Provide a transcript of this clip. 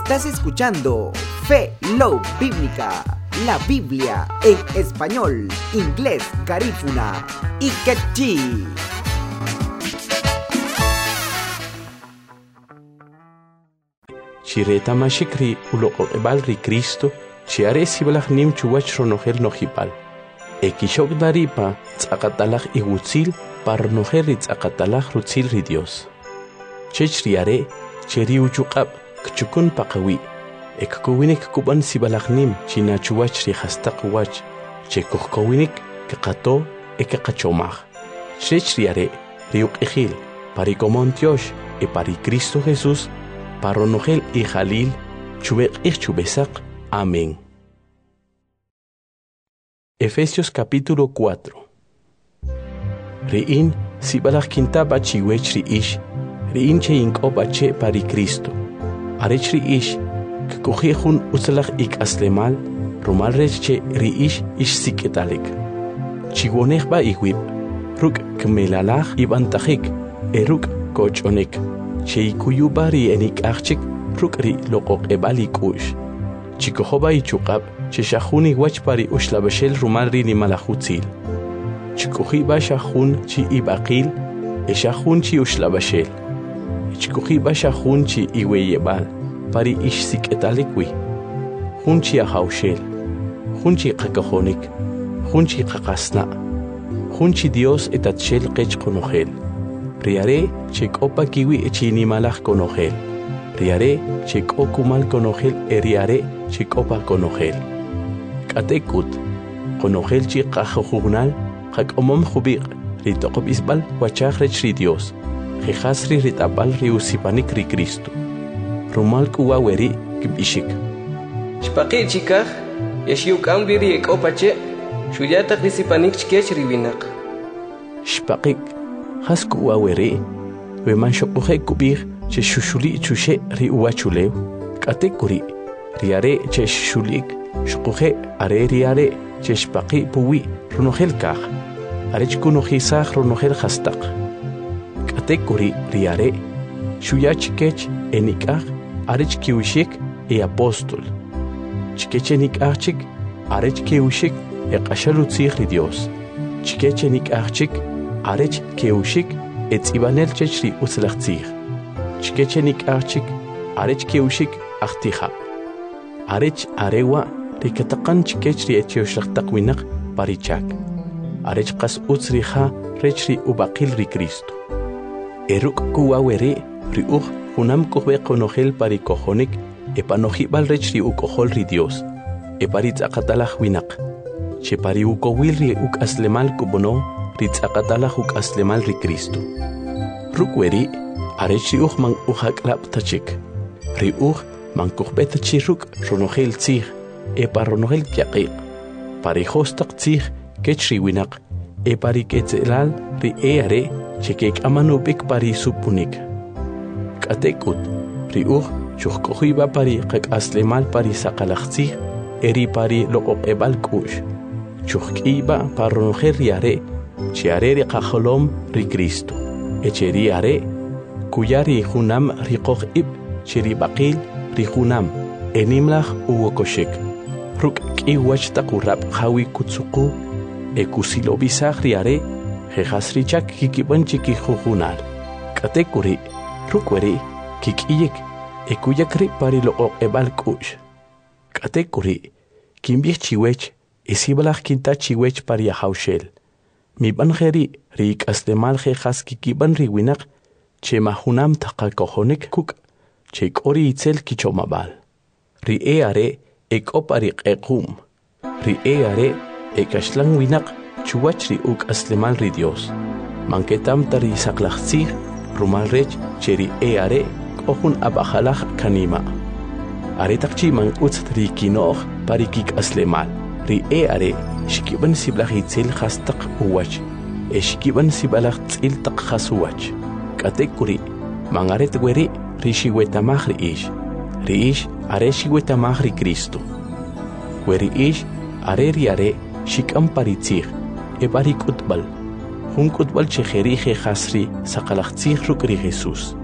Estás escuchando Fe Love Bíblica, la Biblia en español, inglés, garífuna y quechí. Chireta mashikri uloqo ebalri Cristo, chiare sibalach nim chuwach ronoher nojipal. Ekishok daripa tzakatalach igutzil par noher tzakatalach rutzil ri Dios. Chechriare, cheri uchuqab, kchukun paqawi. Ekkuwinik kuban sibalach nim china chuwach ri hastaq wach. Chekukkuwinik kaqato ekaqachomach. Chechriare, riuk ejil, paricomontiosh e pari Cristo Jesús, Parronogel y Jalil, Chubek y Chubesak. Amén. Efesios capítulo 4. Rein, sibalach quintaba chiwech riish, rein che inkobache pari Cristo. Arech riish, que cogejun utzalach ik aslemal, romal reche riish ish siketalik. Chigonejba iwib, ruk kmelalach ibantajik, eruk kochonek. Cheikuyubari enik achik rukri loqoq ebalik ush. Chikohoba ichukab, cheshahuni wachpari ushlabashel rumalri ni malahutzil. Chikohiba shahun chi ibaqil, eshahun chi ushlabashel. Chikohiba shahun chi iweyebal, pari ish siketalikwi. Hun chi ahaushel, hun chi kakahonik, hun chi kakasna, hun chi Dios etatshel qech konohel. Riare chekopa kiwi echini malach konogel. Riare chekokumal konogel eriare chekopa konogel. Katekut konogel chikajojugnal jakomom jubik ritokop isbal wachach rechri Dios. Jejasri ritabal riusipanik ri Cristo. Rumal kuwaweri kibishik. Shpaqi chikaj yashiuk ambiri ekopache shuyatak risipanik chkech riwinak. Shpaqik Hasku wawere, we manshopuje kubir, che shushuli chushe ri uachulew, katekuri, riare che shulik, shukuje are riare, che shpaqi puwi, runogel kach, arech kunojisach runogel hastak. Katekuri riare, shuyach kech enikach, arech kiushik e apóstol. Chikech enikachik, arech kiushik e kashalutzich ri Dios. Chikech enikachik, Arech keushik et ibanel chechri utzlachtzir. Chikechenik archik, arech keushik achtiha. Arech arewa rikatakan chikechri etioshachtakwinak parichak. Arech kas utzriha rechri ubakil ri Cristo. Eruk kuwawere riuch hunam kohbe konogel parikohonik epanojibal rechri ukohol ri Dios. Eparitz akatalach winak. Chepari ukowil ri uk aslemal kubono. Ritzakatala huk aslemal ri Cristo. Rukweri, arechi uch man uhaklap tachik. Ri uch man kuchbeta chiruk ronogel tzig, epa ronogel kiaqik. Pari hostak tzig kechri winak, epari ketzelal ri eare chekek amanubik pari supunik. Katekut, ri uch chuchkohiba pari kak aslemal pari sakalach tzig, eri pari loqok ebal kush. Chuchkiba paronogel riare, Chiareri kajolom ri Cristo. Echeriare, kuyari junam rikoch ib, cheribakil ri junam, enimlach uwokoshek. Ruk kiwach takurap hawi kutsuku, ekusilobisach riare, jejasrichak kikiban chikijujunal. Katekuri, rukweri, kikiyek, ekuyakri pari look ebal kush. Katekuri, kimbich chiwech, esibalach kinta chiwech pari ahaushel. Mi banjeri rik aslemal jejas kikiban riwinak, che mahunam taqalkohonik kuk, che kori itzel kichomabal. Ri eare ekoparik ekum. Ri eare ekashlang winak chuwach ri uk aslemal ri Dios. Manketam tari saklachzir, rumal rech che ri eare kohun abajalach kanima. Aretakchi man utz ri kinoch parikik aslemal. Ri eare shikiban siblach itzel hastak uwach. Shikiban sibalach tzil tak hasuwach. Katekuri, mangaret weri rishiwetamach ri ish. Ri ish are shiwetamach ri Cristo. Weri ish are riare shikam paritzir. Ebarik utbal. Hun kutbal chejeri jejasri sakalach tzir rukri Jesús.